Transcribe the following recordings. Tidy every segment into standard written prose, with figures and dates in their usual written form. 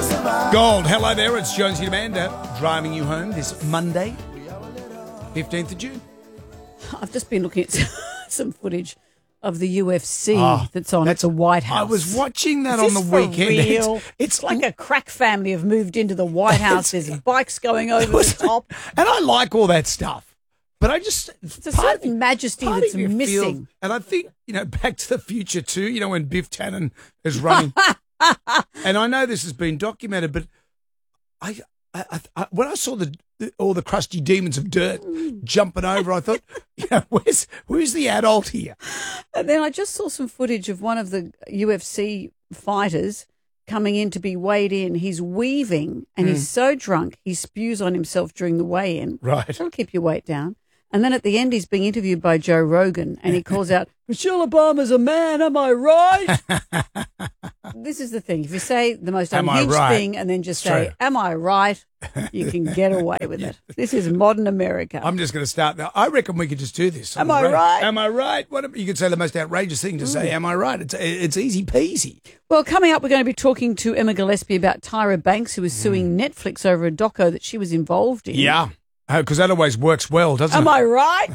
Gold, hello there, it's Jonesy and Amanda driving you home this Monday, 15th of June. I've just been looking at some footage of the UFC that's on at the White House. I was watching that Is on this the weekend. Real? It's like a crack family have moved into the White House. There's bikes going over the top. And I like all that stuff. But I just... It's a certain majesty that's missing. And I think, Back to the Future too, when Biff Tannen is running. And I know this has been documented, but I when I saw all the crusty demons of dirt jumping over, I thought, where's the adult here? And then I just saw some footage of one of the UFC fighters coming in to be weighed in. He's weaving and he's so drunk he spews on himself during the weigh-in. Right. That'll keep your weight down. And then at the end he's being interviewed by Joe Rogan and he calls out, Michelle Obama's a man, am I right? This is the thing. If you say the most unhinged thing and then just say, am I right? You can get away with it. This is modern America. I'm just going to start now. I reckon we could just do this. Am I right? Am I right? You could say the most outrageous thing to say, am I right? It's easy peasy. Well, coming up, we're going to be talking to Emma Gillespie about Tyra Banks, who is suing Netflix over a doco that she was involved in. Yeah, because that always works well, doesn't it? Am I right?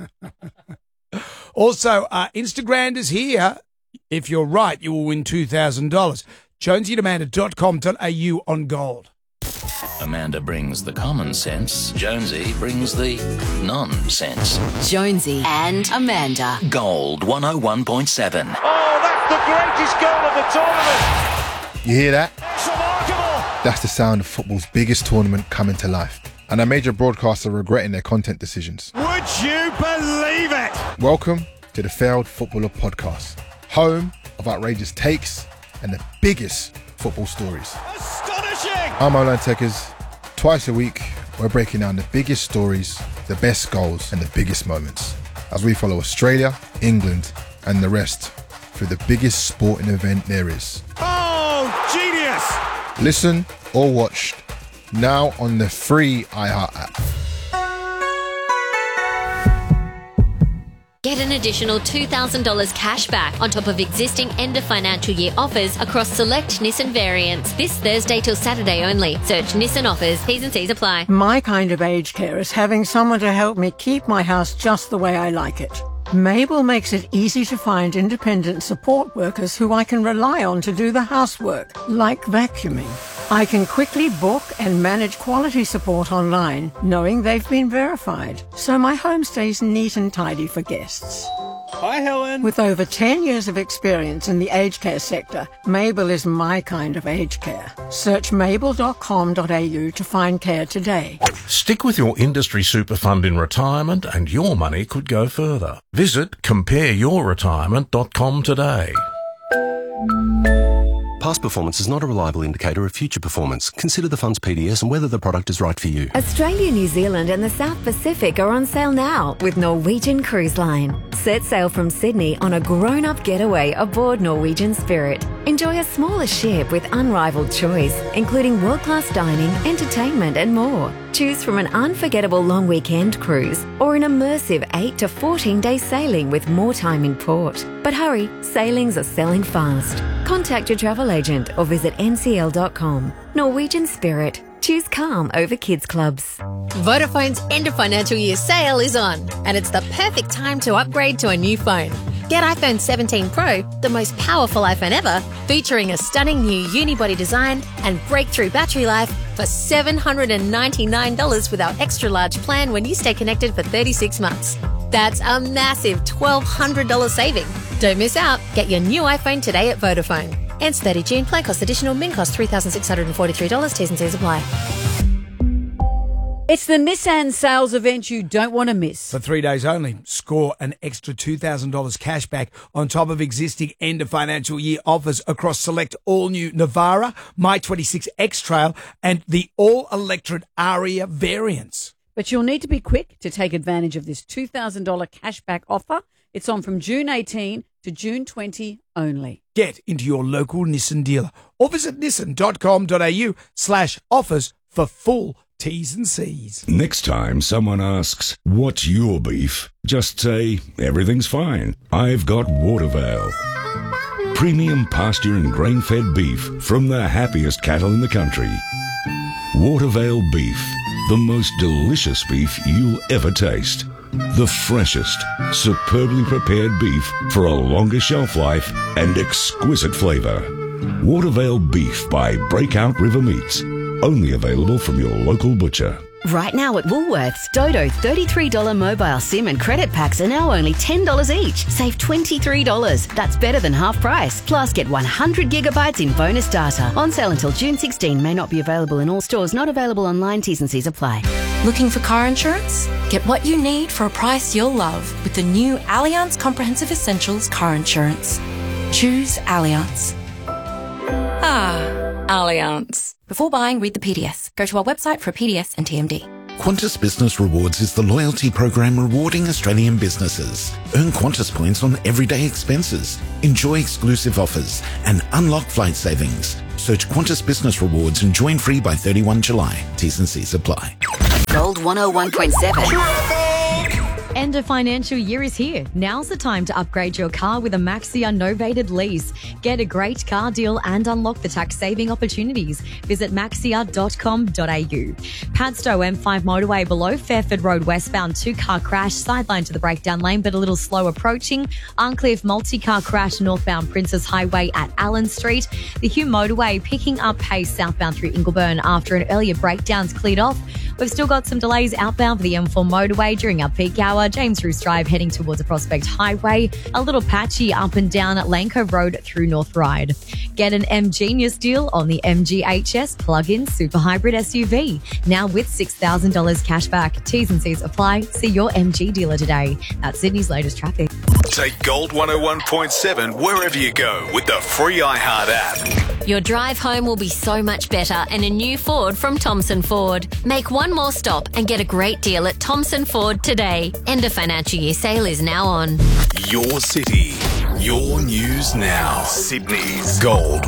Also, Instagram is here. If you're right, you will win $2,000. JonesyandAmanda.com.au on Gold. Amanda brings the common sense. Jonesy brings the nonsense. Jonesy and Amanda. Gold 101.7. Oh, that's the greatest goal of the tournament. You hear that? It's remarkable. That's the sound of football's biggest tournament coming to life. And a major broadcaster regretting their content decisions. Would you believe it? Welcome to the Failed Footballer Podcast, home of outrageous takes and the biggest football stories. Astonishing! I'm Olan Tekers. Twice a week, we're breaking down the biggest stories, the best goals, and the biggest moments as we follow Australia, England, and the rest through the biggest sporting event there is. Oh, genius! Listen or watch now on the free iHeart app. Get an additional $2,000 cash back on top of existing end of financial year offers across select Nissan variants. This Thursday till Saturday only. Search Nissan offers. T's and C's apply. My kind of aged care is having someone to help me keep my house just the way I like it. Mabel makes it easy to find independent support workers who I can rely on to do the housework, like vacuuming. I can quickly book and manage quality support online, knowing they've been verified, so my home stays neat and tidy for guests. Hi, Helen. With over 10 years of experience in the aged care sector, Mabel is my kind of aged care. Search mabel.com.au to find care today. Stick with your industry super fund in retirement and your money could go further. Visit compareyourretirement.com today. Past performance is not a reliable indicator of future performance. Consider the fund's PDS and whether the product is right for you. Australia, New Zealand and the South Pacific are on sale now with Norwegian Cruise Line. Set sail from Sydney on a grown-up getaway aboard Norwegian Spirit. Enjoy a smaller ship with unrivaled choice, including world-class dining, entertainment and more. Choose from an unforgettable long weekend cruise or an immersive 8 to 14-day sailing with more time in port. But hurry, sailings are selling fast. Contact your travel agent or visit ncl.com. Norwegian Spirit. Choose calm over kids clubs. Vodafone's end of financial year sale is on, and it's the perfect time to upgrade to a new phone. Get iPhone 17 Pro, the most powerful iPhone ever, featuring a stunning new unibody design and breakthrough battery life for $799 with our extra large plan when you stay connected for 36 months. That's a massive $1,200 saving. Don't miss out. Get your new iPhone today at Vodafone. Ends 30 June. Plan cost additional. Min cost $3,643. T's and C's apply. It's the Nissan sales event you don't want to miss. For 3 days only, score an extra $2,000 cash back on top of existing end of financial year offers across select all-new Navara, My26 X-Trail and the all-electric Aria variants. But you'll need to be quick to take advantage of this $2,000 cashback offer. It's on from June 18 to June 20 only. Get into your local Nissan dealer or visit nissan.com.au/offers for full T's and C's. Next time someone asks, what's your beef? Just say, everything's fine. I've got Watervale. Premium pasture and grain-fed beef from the happiest cattle in the country. Watervale Beef, the most delicious beef you'll ever taste. The freshest, superbly prepared beef for a longer shelf life and exquisite flavour. Watervale Beef by Breakout River Meats. Only available from your local butcher. Right now at Woolworths, Dodo $33 mobile SIM and credit packs are now only $10 each. Save $23. That's better than half price. Plus, get 100 gigabytes in bonus data. On sale until June 16. May not be available in all stores. Not available online. T's and C's apply. Looking for car insurance? Get what you need for a price you'll love with the new Allianz Comprehensive Essentials car insurance. Choose Allianz. Allianz. Before buying, read the PDS. Go to our website for a PDS and TMD. Qantas Business Rewards is the loyalty program rewarding Australian businesses. Earn Qantas points on everyday expenses, enjoy exclusive offers, and unlock flight savings. Search Qantas Business Rewards and join free by 31 July. T's and C's apply. Gold 101.7. End of financial year is here. Now's the time to upgrade your car with a Maxxia novated lease. Get a great car deal and unlock the tax-saving opportunities. Visit maxxia.com.au. Padstow M5 motorway below Fairford Road westbound, 2-car crash, sideline to the breakdown lane but a little slow approaching. Arncliffe multi-car crash northbound Princess Highway at Allen Street. The Hume motorway picking up pace southbound through Ingleburn after an earlier breakdown's cleared off. We've still got some delays outbound for the M4 motorway during our peak hour. James Roos Drive heading towards the Prospect Highway. A little patchy up and down at Lane Cove Road through North Ryde. Get an M-Genius deal on the MGHS plug-in super hybrid SUV. Now with $6,000 cash back. T's and C's apply. See your MG dealer today. That's Sydney's latest traffic. Take Gold 101.7 wherever you go with the free iHeart app. Your drive home will be so much better in a new Ford from Thomson Ford. Make one more stop and get a great deal at Thomson Ford today. End of financial year sale is now on. Your city, your news now. Sydney's Gold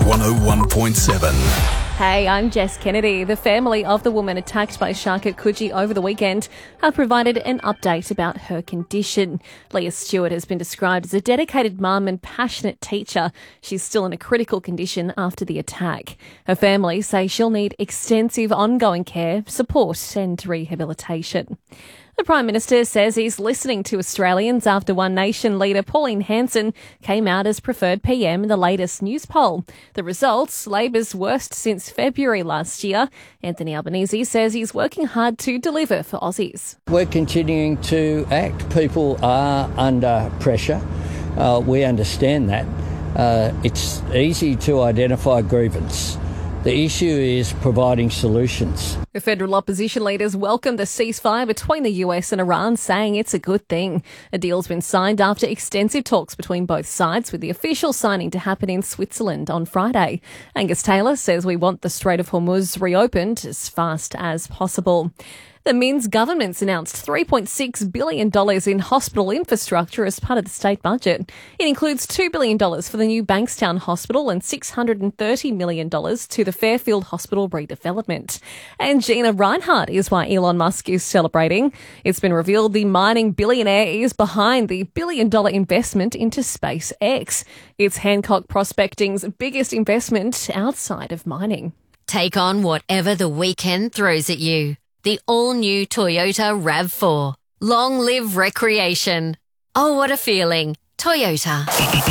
101.7. Hey, I'm Jess Kennedy. The family of the woman attacked by a shark at Coogee over the weekend have provided an update about her condition. Leah Stewart has been described as a dedicated mum and passionate teacher. She's still in a critical condition after the attack. Her family say she'll need extensive ongoing care, support and rehabilitation. The Prime Minister says he's listening to Australians after One Nation leader Pauline Hanson came out as preferred PM in the latest news poll. The results, Labor's worst since February last year. Anthony Albanese says he's working hard to deliver for Aussies. We're continuing to act. People are under pressure. We understand that. It's easy to identify grievance. The issue is providing solutions. The federal opposition leaders welcomed the ceasefire between the US and Iran, saying it's a good thing. A deal's been signed after extensive talks between both sides, with the official signing to happen in Switzerland on Friday. Angus Taylor says we want the Strait of Hormuz reopened as fast as possible. The Minns government's announced $3.6 billion in hospital infrastructure as part of the state budget. It includes $2 billion for the new Bankstown Hospital and $630 million to the Fairfield Hospital redevelopment. And Gina Reinhardt is why Elon Musk is celebrating. It's been revealed the mining billionaire is behind the billion-dollar investment into SpaceX. It's Hancock Prospecting's biggest investment outside of mining. Take on whatever the weekend throws at you. The all-new Toyota RAV4. Long live recreation. Oh, what a feeling. Toyota.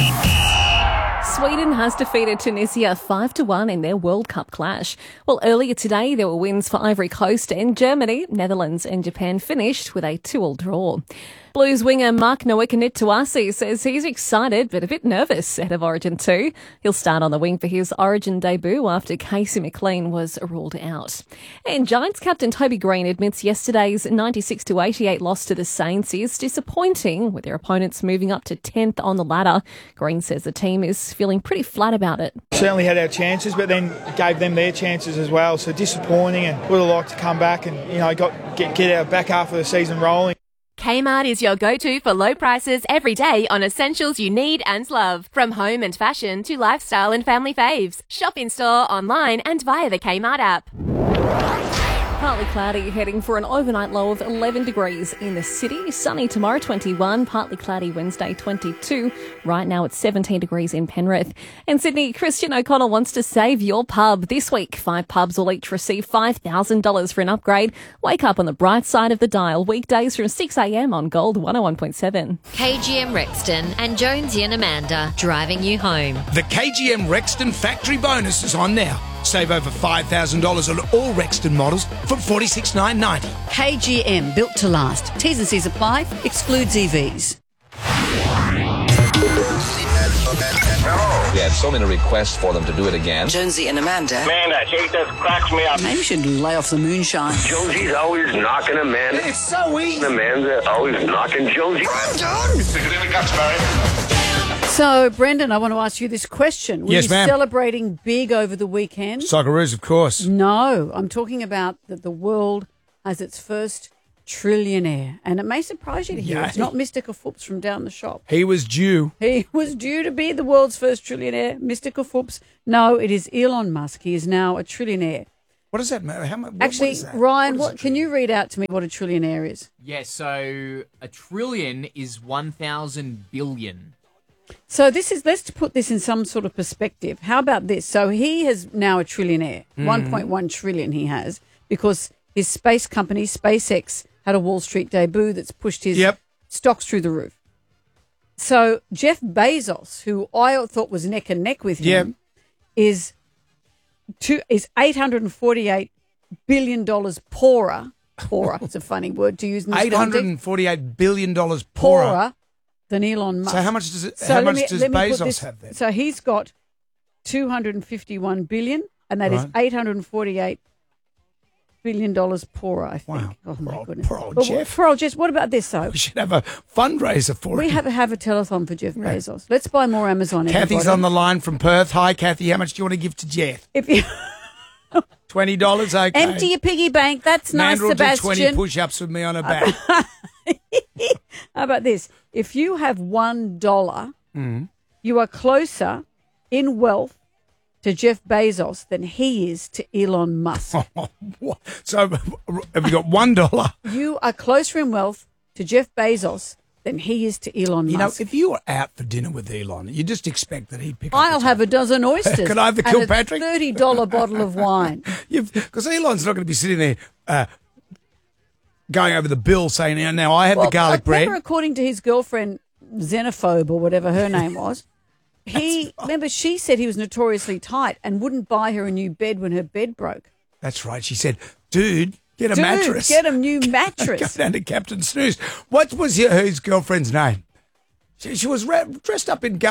Sweden has defeated Tunisia 5-1 in their World Cup clash. Well, earlier today there were wins for Ivory Coast and Germany. Netherlands and Japan finished with a 2-2 draw. Blues winger Mark Nowikanit-Tuasi says he's excited but a bit nervous ahead of Origin 2. He'll start on the wing for his Origin debut after Casey McLean was ruled out. And Giants captain Toby Green admits yesterday's 96-88 loss to the Saints is disappointing, with their opponents moving up to 10th on the ladder. Green says the team is feeling pretty flat about it. Certainly had our chances, but then gave them their chances as well. So disappointing, and would have liked to come back and get our back half of the season rolling. Kmart is your go-to for low prices every day on essentials you need and love. From home and fashion to lifestyle and family faves. Shop in store, online and via the Kmart app. Partly cloudy, heading for an overnight low of 11 degrees in the city. Sunny tomorrow, 21. Partly cloudy Wednesday, 22. Right now it's 17 degrees in Penrith. In Sydney, Christian O'Connell wants to save your pub. This week, 5 pubs will each receive $5,000 for an upgrade. Wake up on the bright side of the dial. Weekdays from 6 a.m. on Gold 101.7. KGM Rexton and Jonesy and Amanda driving you home. The KGM Rexton factory bonus is on now. Save over $5,000 on all Rexton models from $46,990. KGM, built to last. T's and C's apply. Excludes EVs. We had so many requests for them to do it again. Jonesy and Amanda. Man, I hate that cracks me up. Maybe you should lay off the moonshine. Jonesy's always knocking Amanda. It's so easy. Amanda always knocking Jonesy. Stick it in the guts, Barry. So, Brendan, I want to ask you this question. Were Yes, you ma'am. celebrating big over the weekend? Socceroos, of course. No, I'm talking about that the world has its first trillionaire. And it may surprise you to hear Yeah. it's not Mr. Kafoops from down the shop. He was due. He was due to be the world's first trillionaire, Mr. Kafoops. No, it is Elon Musk. He is now a trillionaire. What does that matter? How much? Actually, what is that? Ryan, can you read out to me what a trillionaire is? Yeah, so a trillion is 1,000 billion. So let's put this in some sort of perspective. How about this? So he is now a trillionaire, 1.1 trillion he has, because his space company, SpaceX, had a Wall Street debut that's pushed his stocks through the roof. So Jeff Bezos, who I thought was neck and neck with him, is $848 billion poorer. Poorer, it's a funny word to use in this context. $848 billion poorer than Elon Musk. So how much does Bezos have then? So he's got $251 billion, and that is $848 billion poorer, I think. Wow. Oh my goodness. Poor old Jeff. Poor old Jeff. What about this though? We should have a fundraiser for We him. have a telethon for Jeff Bezos. Let's buy more Amazon. Kathy's everybody. on the line from Perth. Hi, Kathy. How much do you want to give to Jeff? If you $20, okay. empty your piggy bank, that's nice, Amanda will do Sebastian. 20 push-ups with me on her back. How about this? If you have $1, you are closer in wealth to Jeff Bezos than he is to Elon Musk. So have you got $1? You are closer in wealth to Jeff Bezos than he is to Elon Musk. You know, if you were out for dinner with Elon, you just expect that he'd pick up I'll have a dozen oysters. Could I have the and Kilpatrick? a $30 bottle of wine. Because Elon's not going to be sitting there going over the bill saying, now I have the garlic bread. Remember, according to his girlfriend, Xenophobe or whatever her name was, remember she said he was notoriously tight and wouldn't buy her a new bed when her bed broke. That's right. She said, dude, get a mattress. Get a new mattress. Go down to Captain Snooze. What was his girlfriend's name? She was dressed up in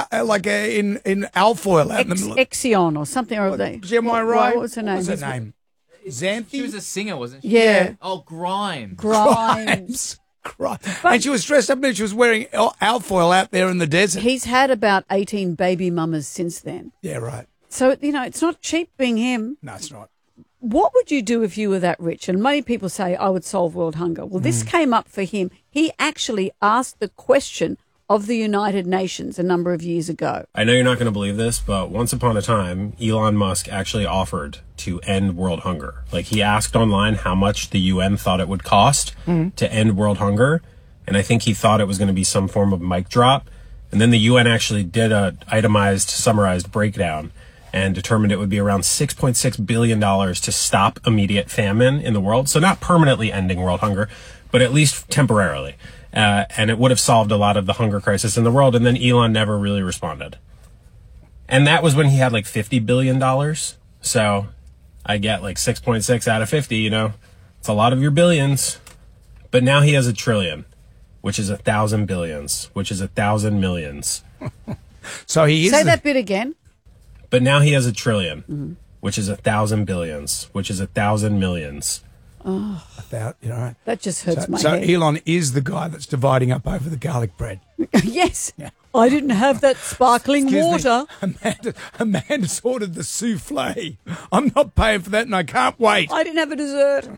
alfoil. Exion or something. Or Am I right? What was her name? What was her name? Xanthi? She was a singer, wasn't she? Yeah. Oh, Grimes. Grimes. And she was dressed up and she was wearing alfoil out there in the desert. He's had about 18 baby mamas since then. Yeah, right. So, it's not cheap being him. No, it's not. What would you do if you were that rich? And many people say, I would solve world hunger. Well, this came up for him. He actually asked the question of the United Nations a number of years ago. I know you're not going to believe this, but once upon a time, Elon Musk actually offered to end world hunger. Like, he asked online how much the UN thought it would cost to end world hunger, and I think he thought it was going to be some form of mic drop. And then the UN actually did a itemized, summarized breakdown and determined it would be around $6.6 billion to stop immediate famine in the world. So not permanently ending world hunger, but at least temporarily. And it would have solved a lot of the hunger crisis in the world. And then Elon never really responded. And that was when he had like $50 billion. So I get like 6.6 out of 50, it's a lot of your billions. But now he has $1 trillion, which is 1,000 billions, which is 1,000 millions. So he is. Say that bit again. But now he has $1 trillion, which is 1,000 billions, which is 1,000 millions. Oh, Right. that just hurts my So head. Elon is the guy that's dividing up over the garlic bread. Yes. Yeah. I didn't have that sparkling water. Amanda's ordered the souffle. I'm not paying for that and I can't wait. I didn't have a dessert.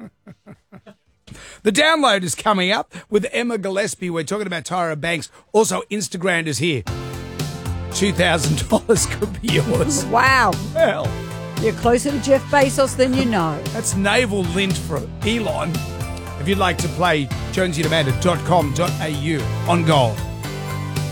The download is coming up with Emma Gillespie. We're talking about Tyra Banks. Also, Instagram is here. $2,000 could be yours. Wow. Well, You're closer to Jeff Bezos than you know. That's naval lint for Elon. If you'd like to play, jonesyandamanda.com.au on goal.